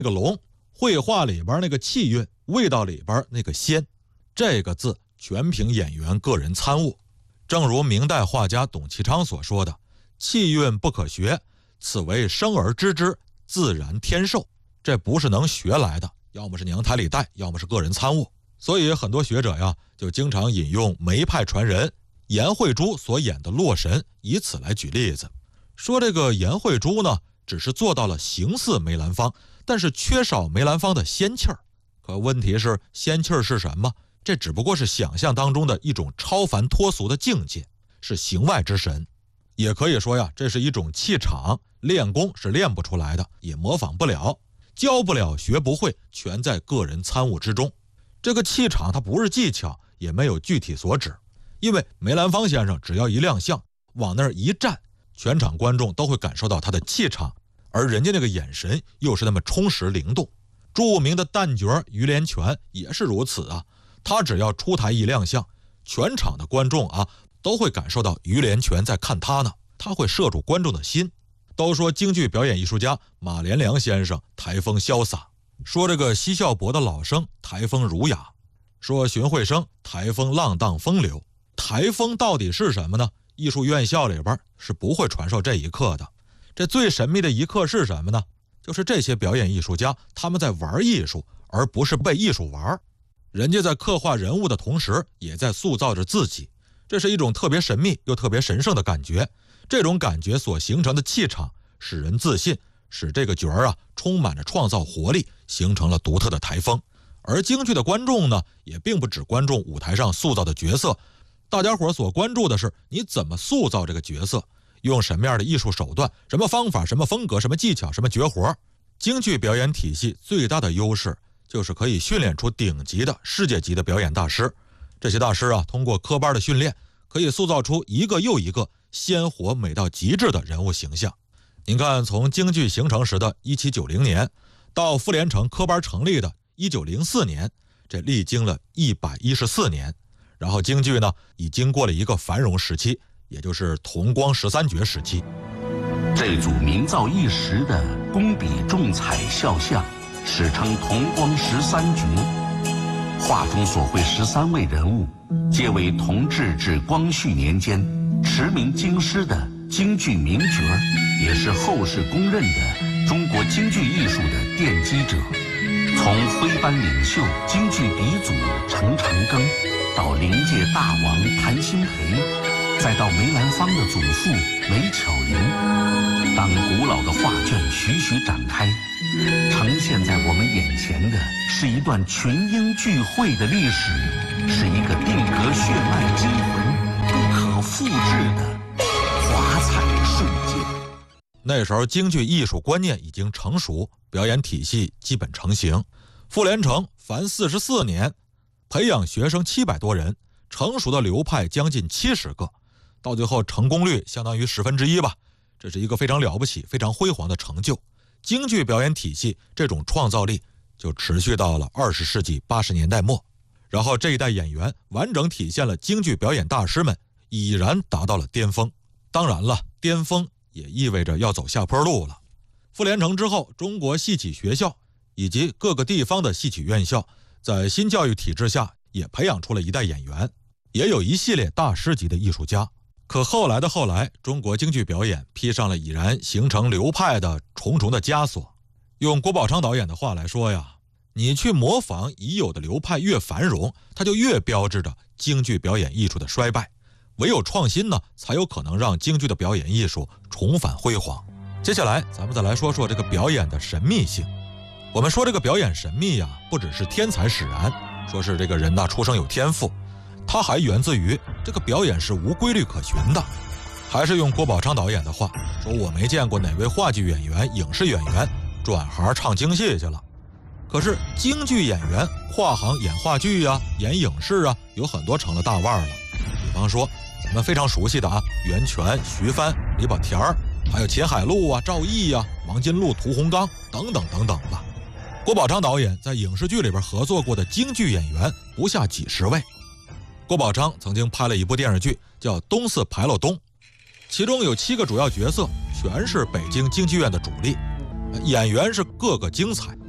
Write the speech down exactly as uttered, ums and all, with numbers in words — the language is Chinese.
那个龙，绘画里边那个气韵，味道里边那个鲜，这个字全凭演员个人参悟。正如明代画家董其昌所说的，气韵不可学，此为生而知之，自然天授。这不是能学来的，要么是娘胎里带，要么是个人参悟。所以很多学者呀，就经常引用梅派传人颜慧珠所演的《洛神》，以此来举例子，说这个颜慧珠呢，只是做到了形似梅兰芳，但是缺少梅兰芳的仙气儿。可问题是，仙气儿是什么？这只不过是想象当中的一种超凡脱俗的境界，是形外之神。也可以说呀，这是一种气场，练功是练不出来的，也模仿不了，教不了，学不会，全在个人参悟之中。这个气场它不是技巧，也没有具体所指，因为梅兰芳先生只要一亮相，往那儿一站，全场观众都会感受到他的气场，而人家那个眼神又是那么充实灵动。著名的旦角于连泉也是如此啊，他只要出台一亮相，全场的观众啊都会感受到于连泉在看他呢，他会摄住观众的心。都说京剧表演艺术家马连良先生台风潇洒，说这个奚孝伯的老生台风儒雅，说荀慧生台风浪荡风流。台风到底是什么呢？艺术院校里边是不会传授这一课的。这最神秘的一课是什么呢？就是这些表演艺术家他们在玩艺术，而不是被艺术玩。人家在刻画人物的同时，也在塑造着自己，这是一种特别神秘又特别神圣的感觉。这种感觉所形成的气场使人自信，使这个角儿啊充满着创造活力，形成了独特的台风。而京剧的观众呢，也并不只关注舞台上塑造的角色，大家伙所关注的是你怎么塑造这个角色，用什么样的艺术手段，什么方法，什么风格，什么技巧，什么绝活。京剧表演体系最大的优势就是可以训练出顶级的世界级的表演大师。这些大师啊，通过科班的训练，可以塑造出一个又一个鲜活美到极致的人物形象。您看，从京剧形成时的一七九零年到傅连城科班成立的一九零四年，这历经了一百一十四年。然后京剧呢，已经过了一个繁荣时期，也就是同光十三绝时期。 这组名噪一时的工笔重彩肖像，史称同光十三绝。画中所绘十三位人物，皆为同治至光绪年间驰名京师的京剧名角，也是后世公认的中国京剧艺术的奠基者。从徽班领袖、京剧鼻祖程长庚，到灵界大王谭鑫培，再到梅兰芳的祖父梅巧玲，当古老的画卷徐徐展开，呈现在我们眼前的是一段群英聚会的历史，是一个定格血脉精魂、不可复制的华彩瞬间。 那时候京剧艺术观念已经成熟，表演体系基本成型。傅连城凡四十四年，培养学生七百多人，成熟的流派将近七十个，到最后成功率相当于十分之一吧。这是一个非常了不起、非常辉煌的成就。京剧表演体系这种创造力就持续到了二十世纪八十年代末，然后这一代演员完整体现了京剧表演大师们已然达到了巅峰。当然了，巅峰也意味着要走下坡路了。傅连城之后，中国戏曲学校以及各个地方的戏曲院校在新教育体制下也培养出了一代演员，也有一系列大师级的艺术家。可后来的后来，中国京剧表演披上了已然形成流派的重重的枷锁。用郭宝昌导演的话来说呀，你去模仿已有的流派越繁荣，它就越标志着京剧表演艺术的衰败。唯有创新呢，才有可能让京剧的表演艺术重返辉煌。接下来咱们再来说说这个表演的神秘性。我们说这个表演神秘呀，不只是天才使然，说是这个人呐出生有天赋，它还源自于这个表演是无规律可循的。还是用郭宝昌导演的话说，我没见过哪位话剧演员、影视演员转行唱京戏去了。可是京剧演员跨行演话剧啊、演影视啊，有很多成了大腕了。比方说咱们非常熟悉的啊，袁泉、徐帆、李保田儿，还有秦海璐啊、赵毅啊、王金禄、屠洪刚等等等等吧。郭宝昌导演在影视剧里边合作过的京剧演员不下几十位。郭宝昌曾经拍了一部电视剧叫《东四牌楼东》，其中有七个主要角色全是北京京剧院的主力，演员是个个精彩，